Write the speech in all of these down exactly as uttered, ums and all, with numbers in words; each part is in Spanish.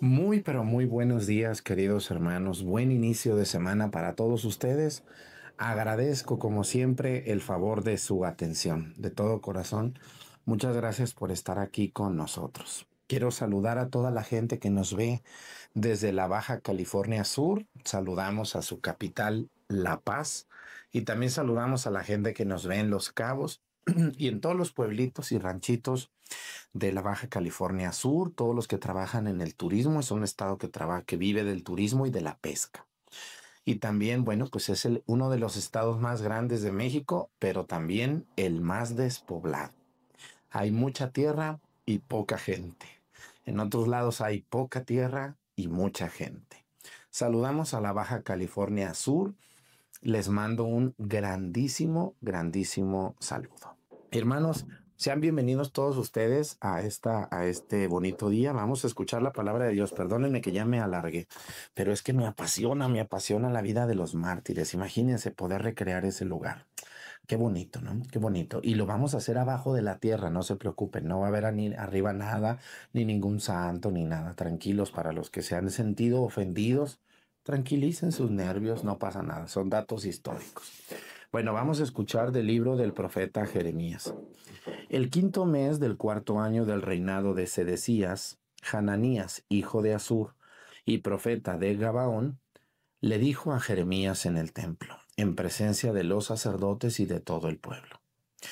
Muy, pero muy buenos días, queridos hermanos. Buen inicio de semana para todos ustedes. Agradezco, como siempre, el favor de su atención. De todo corazón, muchas gracias por estar aquí con nosotros. Quiero saludar a toda la gente que nos ve desde la Baja California Sur. Saludamos a su capital, La Paz. Y también saludamos a la gente que nos ve en Los Cabos y en todos los pueblitos y ranchitos de la Baja California Sur, todos los que trabajan en el turismo. Es un estado que trabaja, que vive del turismo y de la pesca. Y también, bueno, pues es el, uno de los estados más grandes de México, pero también el más despoblado. Hay mucha tierra y poca gente. En otros lados hay poca tierra y mucha gente. Saludamos a la Baja California Sur. Les mando un grandísimo, grandísimo saludo. Hermanos, sean bienvenidos todos ustedes a, esta, a este bonito día. Vamos a escuchar la palabra de Dios. Perdónenme que ya me alargué, pero es que me apasiona, me apasiona la vida de los mártires. Imagínense poder recrear ese lugar. Qué bonito, ¿no? Qué bonito. Y lo vamos a hacer abajo de la tierra, no se preocupen. No va a haber ni arriba nada, ni ningún santo, ni nada. Tranquilos, para los que se han sentido ofendidos, tranquilicen sus nervios, no pasa nada. Son datos históricos. Bueno, vamos a escuchar del libro del profeta Jeremías. El quinto mes del cuarto año del reinado de Sedecías, Hananías, hijo de Asur y profeta de Gabaón, le dijo a Jeremías en el templo, en presencia de los sacerdotes y de todo el pueblo: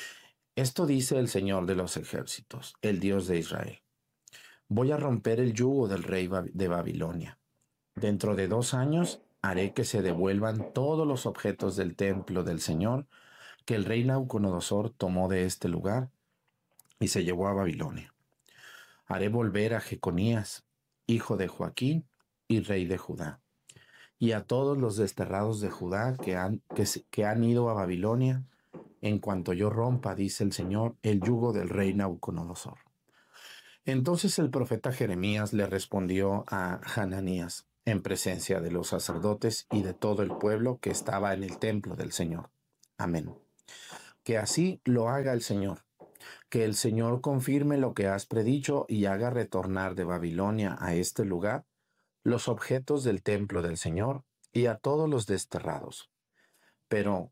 Esto dice el Señor de los ejércitos, el Dios de Israel. Voy a romper el yugo del rey de Babilonia. Dentro de dos años haré que se devuelvan todos los objetos del templo del Señor que el rey Nabucodonosor tomó de este lugar y se llevó a Babilonia. Haré volver a Jeconías, hijo de Joaquín y rey de Judá, y a todos los desterrados de Judá que han, que, que han ido a Babilonia, en cuanto yo rompa, dice el Señor, el yugo del rey Nabucodonosor. Entonces el profeta Jeremías le respondió a Hananías, en presencia de los sacerdotes y de todo el pueblo que estaba en el templo del Señor. Amén. Que así lo haga el Señor. Que el Señor confirme lo que has predicho y haga retornar de Babilonia a este lugar los objetos del templo del Señor y a todos los desterrados. Pero,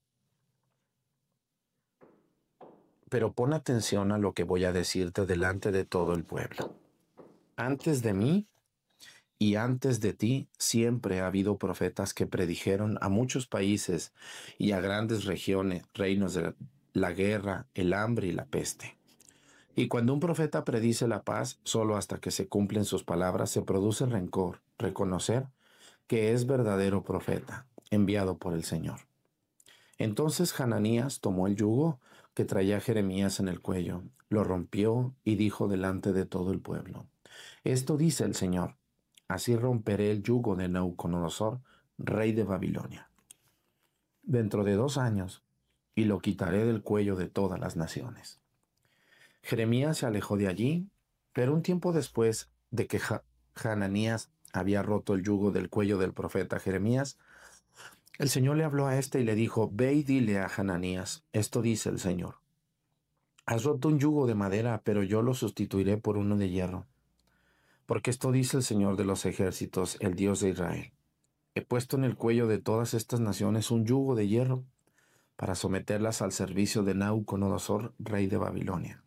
pero pon atención a lo que voy a decirte delante de todo el pueblo. Antes de mí y antes de ti siempre ha habido profetas que predijeron a muchos países y a grandes regiones, reinos de la guerra, el hambre y la peste. Y cuando un profeta predice la paz, solo hasta que se cumplen sus palabras se produce rencor, reconocer que es verdadero profeta, enviado por el Señor. Entonces Hananías tomó el yugo que traía Jeremías en el cuello, lo rompió y dijo delante de todo el pueblo: Esto dice el Señor, así romperé el yugo de Nabucodonosor, rey de Babilonia, dentro de dos años, y lo quitaré del cuello de todas las naciones. Jeremías se alejó de allí, pero un tiempo después de que ha Hananías había roto el yugo del cuello del profeta Jeremías, el Señor le habló a éste y le dijo: Ve y dile a Hananías, esto dice el Señor. Has roto un yugo de madera, pero yo lo sustituiré por uno de hierro. Porque esto dice el Señor de los ejércitos, el Dios de Israel. He puesto en el cuello de todas estas naciones un yugo de hierro para someterlas al servicio de Nabucodonosor, rey de Babilonia.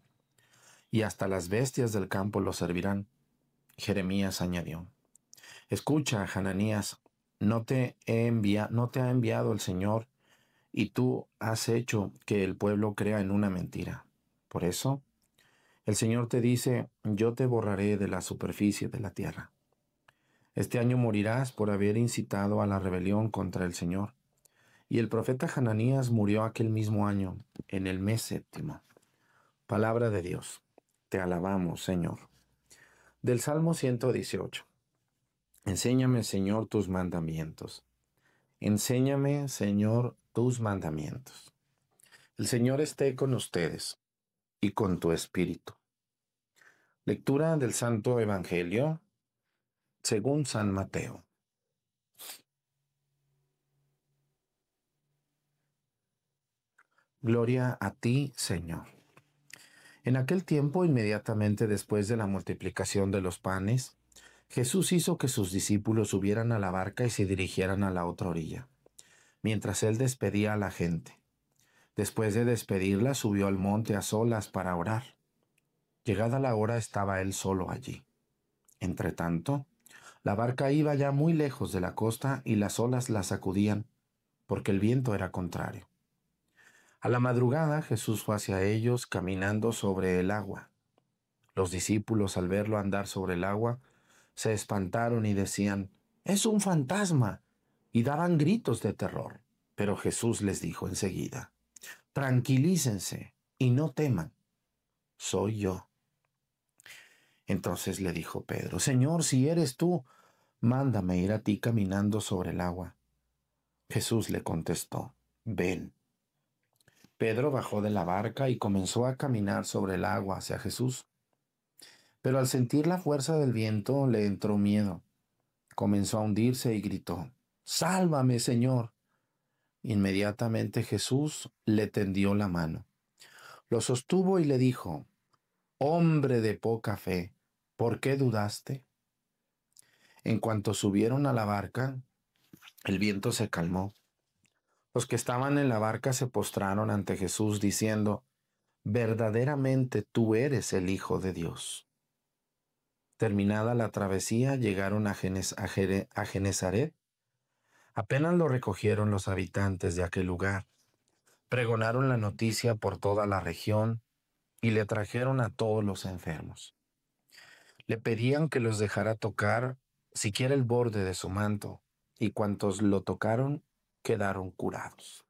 Y hasta las bestias del campo lo servirán. Jeremías añadió: Escucha, Hananías, no te, he envia no te ha enviado el Señor, y tú has hecho que el pueblo crea en una mentira. Por eso, el Señor te dice: yo te borraré de la superficie de la tierra. Este año morirás por haber incitado a la rebelión contra el Señor. Y el profeta Hananías murió aquel mismo año, en el mes séptimo. Palabra de Dios. Te alabamos, Señor. Del Salmo ciento dieciocho. Enséñame, Señor, tus mandamientos. Enséñame, Señor, tus mandamientos. El Señor esté con ustedes y con tu espíritu. Lectura del Santo Evangelio según San Mateo. Gloria a ti, Señor. En aquel tiempo, inmediatamente después de la multiplicación de los panes, Jesús hizo que sus discípulos subieran a la barca y se dirigieran a la otra orilla, mientras él despedía a la gente. Después de despedirla, subió al monte a solas para orar. Llegada la hora, estaba él solo allí. Entretanto, la barca iba ya muy lejos de la costa y las olas la sacudían, porque el viento era contrario. A la madrugada, Jesús fue hacia ellos caminando sobre el agua. Los discípulos, al verlo andar sobre el agua, se espantaron y decían, «¡Es un fantasma!» y daban gritos de terror. Pero Jesús les dijo enseguida, «Tranquilícense y no teman, soy yo». Entonces le dijo Pedro, «Señor, si eres tú, mándame ir a ti caminando sobre el agua». Jesús le contestó, «Ven». Pedro bajó de la barca y comenzó a caminar sobre el agua hacia Jesús. Pero al sentir la fuerza del viento le entró miedo. Comenzó a hundirse y gritó, «¡Sálvame, Señor!». Inmediatamente Jesús le tendió la mano, lo sostuvo y le dijo, «Hombre de poca fe, ¿por qué dudaste?». En cuanto subieron a la barca, el viento se calmó. Los que estaban en la barca se postraron ante Jesús diciendo, «Verdaderamente tú eres el Hijo de Dios». Terminada la travesía, llegaron a, Genes a, Jere a Genezaret. Apenas lo recogieron los habitantes de aquel lugar. Pregonaron la noticia por toda la región y le trajeron a todos los enfermos. Le pedían que los dejara tocar siquiera el borde de su manto, y cuantos lo tocaron quedaron curados.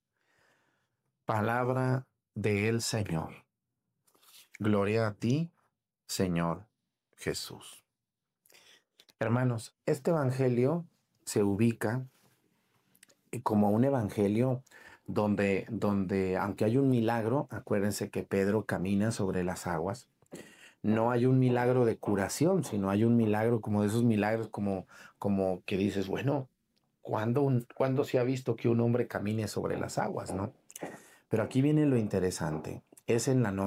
Palabra del Señor. Gloria a ti, Señor Jesús. Hermanos, este evangelio se ubica como un evangelio donde, donde, aunque hay un milagro, acuérdense que Pedro camina sobre las aguas, no hay un milagro de curación, sino hay un milagro como de esos milagros como, como que dices, bueno, ¿cuándo, un, ¿cuándo se ha visto que un hombre camine sobre las aguas, no? Pero aquí viene lo interesante, es en la noche.